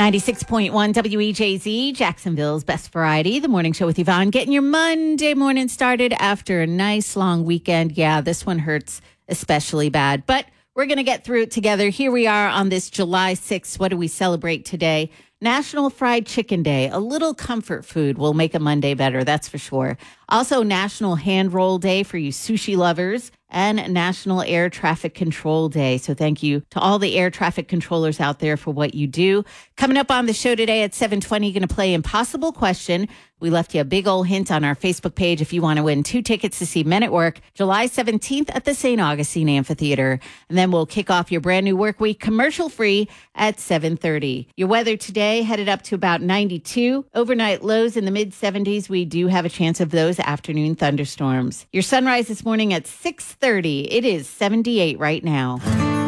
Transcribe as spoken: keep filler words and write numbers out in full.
ninety-six point one W E J Z, Jacksonville's best variety, the morning show with Yvonne, getting your Monday morning started after a nice long weekend. Yeah, this one hurts especially bad, but we're going to get through it together. Here we are on this July sixth. What do we celebrate today? National Fried Chicken Day. A little comfort food will make a Monday better, that's for sure. Also, National Hand Roll Day for you sushi lovers, and National Air Traffic Control Day. So thank you to all the air traffic controllers out there for what you do. Coming up on the show today at seven twenty, going to play Impossible Question. We left you a big old hint on our Facebook page if you want to win two tickets to see Men at Work July seventeenth at the Saint Augustine Amphitheater. And then we'll kick off your brand new work week commercial free at seven thirty. Your weather today headed up to about ninety-two. Overnight lows in the mid seventies. We do have a chance of those afternoon thunderstorms. Your sunrise this morning at six thirty. It is seventy-eight right now.